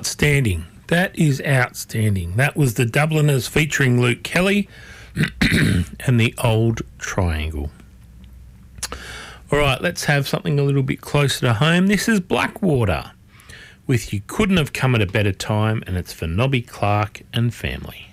outstanding. That is outstanding. That was the Dubliners featuring Luke Kelly and the Old Triangle. All right, let's have something a little bit closer to home. This is Blackwater with You Couldn't Have Come at a Better Time, and it's for Nobby Clark and family.